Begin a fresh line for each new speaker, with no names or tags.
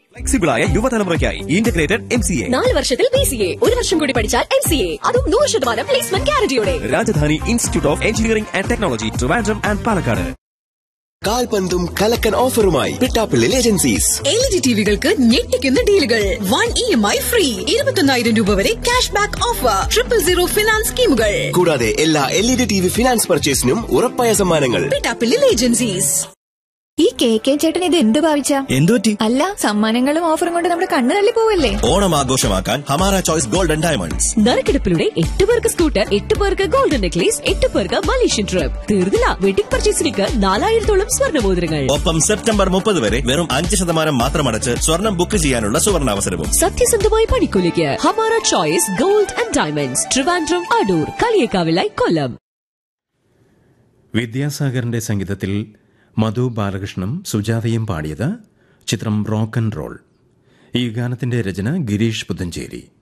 ഫ്ലെക്സിബിളായ യുവതലമുറയ്ക്കായി integrated MCA
4 വർഷത്തിൽ BCA, 1 വർഷം കൂടി പഠിച്ചാൽ MCA, അതും 100% placement ഗ്യാരണ്ടിയോടെ.
Rajdhani institute of engineering and technology, Trivandrum and Palakkad.
കാൽപന്തും കലക്കൻ ഓഫറുമായി Pittappillil agencies.
LED ടിവികൾക്ക് ഞെട്ടിക്കുന്ന ഡീലുകൾ. 1 EMI ഫ്രീ, 21,000 രൂപ വരെ ക്യാഷ് ബാക്ക് ഓഫർ, 000 ഫിനാൻസ് സ്കീമുകൾ.
കൂടാതെ എല്ലാ LED TV ഫിനാൻസ് പർച്ചേസിനും ഉറപ്പായ സമ്മാനങ്ങൾ.
പിട്ടാപ്പിള്ളിൽ ഏജൻസീസ്.
ഈ KK ചേട്ടൻ ഇത് എന്ത് ഭാവിച്ച?
എന്തുപറ്റി?
അല്ല, സമ്മാനങ്ങളും ഓഫറും കൊണ്ട് നമ്മുടെ കണ്ണു തള്ളി പോവല്ലേ?
ഓണം ആഘോഷമാക്കാൻ ഹമാര ചോയ്സ് ഗോൾഡൻ ഡയമണ്ട്സ്.
നറുക്കെടുപ്പിലൂടെ 8 പേർക്ക് സ്കൂട്ടർ, 8 പേർക്ക് ഗോൾഡൻ നെക്ലേസ്, 8 പേർക്ക് മലേഷ്യൻ ട്രിപ്പ്. തീർന്നില്ല, വെഡിംഗ് പർച്ചേസിലേക്ക് 4,000-ഓളം സ്വർണ്ണമോതിരങ്ങൾ.
ഒപ്പം സെപ്റ്റംബർ 30 വരെ വെറും 5% മാത്രം അടച്ച് സ്വർണം ബുക്ക് ചെയ്യാനുള്ള സുവർണാവസരവും.
സത്യസന്ധമായ പണിക്കൂലിക്ക് Hamara choice gold and diamonds, Trivandrum, Adoor, കളിയേക്കാവിലായി, കൊല്ലം.
വിദ്യാസാഗറിന്റെ സംഗീതത്തിൽ മധു ബാലകൃഷ്ണനും സുജാതയും പാടിയത്. ചിത്രം റോക്ക് ആൻഡ് റോൾ. ഈ ഗാനത്തിന്റെ രചന ഗിരീഷ് പുത്തഞ്ചേരി.